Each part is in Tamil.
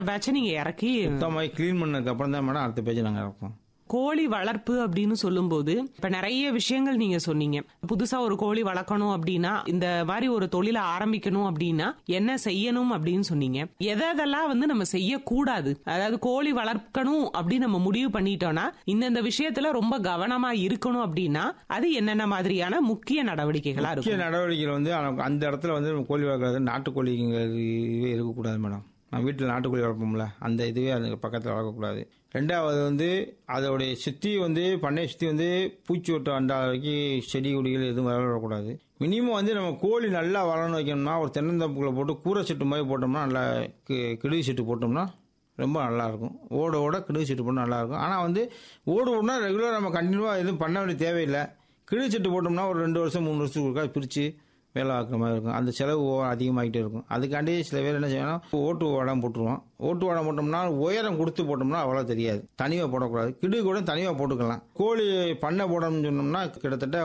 வச்சு நீங்க இறக்கி சுத்தமாக க்ளீன் பண்ணதுக்கு அப்புறம் தான் மேடம் அடுத்த பேஜ் நாங்கள் இறப்போம். கோழி வளர்ப்பு அப்படின்னு சொல்லும்போது இப்ப நிறைய விஷயங்கள் நீங்க சொன்னீங்க. புதுசா ஒரு கோழி வளர்க்கணும் அப்படின்னா, இந்த மாதிரி ஒரு தொழிலை ஆரம்பிக்கணும் அப்படின்னா என்ன செய்யணும் அப்படின்னு சொன்னீங்க. எதெல்லாம் நம்ம செய்யக்கூடாது, அதாவது கோழி வளர்க்கணும் அப்படின்னு நம்ம முடிவு பண்ணிட்டோம்னா இந்த விஷயத்துல ரொம்ப கவனமா இருக்கணும் அப்படின்னா அது என்னென்ன மாதிரியான முக்கிய நடவடிக்கைகளா இருக்கும்? முக்கிய நடவடிக்கைகள் அந்த இடத்துல கோழி வளர்க்குறது நாட்டுக்கோழி இதுவே இருக்கக்கூடாது மேடம். நான் வீட்டில் நாட்டுக்கோழி வளர்ப்போம்ல, அந்த இதுவே அது பக்கத்தில் வளர்க்கக்கூடாது. ரெண்டாவது அதோடைய சுற்றி பண்ணையை சுற்றி பூச்சி ஓட்ட அண்டா வரைக்கும் செடி கொடிகள் எதுவும் வளரக்கூடாது. மினிமம் நம்ம கோழி நல்லா வளரணும் வைக்கணும்னா ஒரு தென்னந்தப்புகளை போட்டு கூரை செட்டு மாதிரி போட்டோம்னா, நல்லா கிடுகு செட்டு போட்டோம்னா ரொம்ப நல்லாயிருக்கும். ஓட கிடுகு செட்டு போட்டால் நல்லாயிருக்கும். ஆனால் ஓடுனா ரெகுலராக நம்ம கண்டினியூவாக எதுவும் பண்ண வேண்டிய தேவையில்லை. கிடுகு செட்டு போட்டோம்னா ஒரு 2 வருஷம் 3 வருஷத்துக்கு ஒருக்கா பிரித்து வேலை ஆக்குற மாதிரி இருக்கும். அந்த செலவு அதிகமாகிட்டே இருக்கும். அதுக்காண்டி சில பேர் என்ன செய்யணும், ஓட்டு வாடம் போட்டுருவோம். ஓட்டு வாடம் போட்டோம்னா உயரம் கொடுத்து போட்டோம்னா அவ்வளோ தெரியாது. தனியாக போடக்கூடாது. கிடுகு கூட தனியாக போட்டுக்கலாம். கோழி பண்ணை போடணும்னு சொன்னோம்னா கிட்டத்தட்ட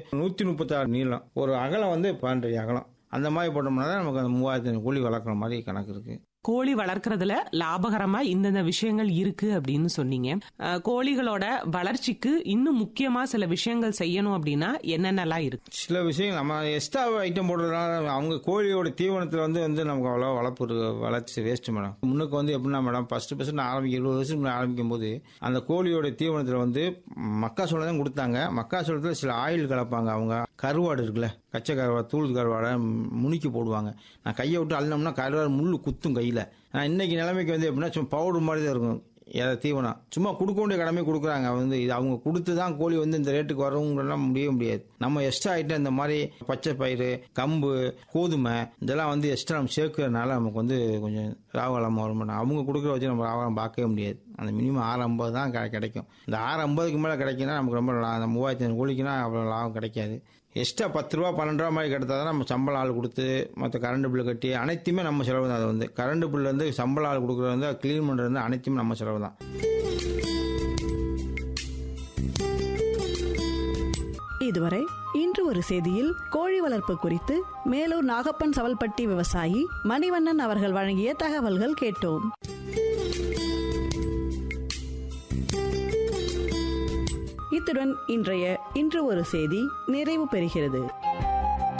136 நீளம், ஒரு அகலம் 12 அகலம். அந்த மாதிரி போட்டோம்னா தான் நமக்கு அந்த 3000 கோழி வளர்க்குற மாதிரி கணக்கு இருக்குது. கோழி வளர்க்கறதுல லாபகரமா இந்தந்த விஷயங்கள் இருக்கு அப்படின்னு சொன்னீங்க. கோழிகளோட வளர்ச்சிக்கு இன்னும் முக்கியமா சில விஷயங்கள் செய்யணும் அப்படின்னா என்னென்னலாம் இருக்கு? சில விஷயங்கள் நம்ம எக்ஸ்ட்ரா ஐட்டம் போடுறதுனால அவங்க கோழியோட தீவனத்தில் நமக்கு அவ்வளோ வளர்ச்சி வேஸ்ட் மேடம். முன்னுக்கு எப்படின்னா மேடம், ஃபர்ஸ்ட் நான் 20 வருஷம் ஆரம்பிக்கும் போது அந்த கோழியோட தீவனத்தில் மக்காசோளம் தான் கொடுத்தாங்க. மக்காசோளத்தில் சில ஆயில் கலப்பாங்க. அவங்க கருவாடு இருக்குல்ல, கச்சை கருவாடு, தூள் கருவாடை முனிக்கி போடுவாங்க. நான் கையை விட்டு அள்ளனோம்னா கருவாடு முள்ளு குத்தும் கையில். நான் இன்னைக்கு நிலைமைக்கு எப்படின்னா சும்மா பவுடர் மாதிரி தான் இருக்கும் தீவனம். சும்மா கொடுக்க வேண்டிய கடமை கொடுக்குறாங்க. இது அவங்க கொடுத்து தான் கோழி இந்த ரேட்டுக்கு வரவங்கலாம் முடியாது. நம்ம எக்ஸ்ட்ரா ஐட்டம் இந்த மாதிரி பச்சை பயிறு, கம்பு, கோதுமை இதெல்லாம் எக்ஸ்ட்ரா நம்ம சேர்க்கறதுனால நமக்கு கொஞ்சம் லாபம் வரும். அவங்க கொடுக்குற வச்சு நம்ம லாபம் பார்க்கவே முடியாது. அந்த மினிமம் 650 தான் கிடைக்கும். இந்த 650க்கு மேலே கிடைக்குன்னா நமக்கு ரொம்ப அந்த 3500 கோழிக்குன்னா அவ்வளோ லாபம் கிடைக்காது. எக்ஸ்ட்ரா 10 ரூபா 12 ரூபா மாதிரி கிடைத்தா தான் நம்ம சம்பளம் ஆள் கொடுத்து மற்ற கரண்ட் பில்லு கட்டி அனைத்துமே நம்ம செலவு தான். அது கரண்ட் பில்லு சம்பளம் ஆள் கொடுக்குறது கிளீன் பண்ணுறது அனைத்துமே நம்ம செலவு தான். இதுவரை இன்று ஒரு செய்தியில் கோழி வளர்ப்பு குறித்து மேலூர் நாகப்பன் சவல்பட்டி விவசாயி மணிவண்ணன் அவர்கள் வழங்கிய தகவல்கள் கேட்டோம். இத்துடன் இன்றைய இன்று ஒரு செய்தி நிறைவு பெறுகிறது.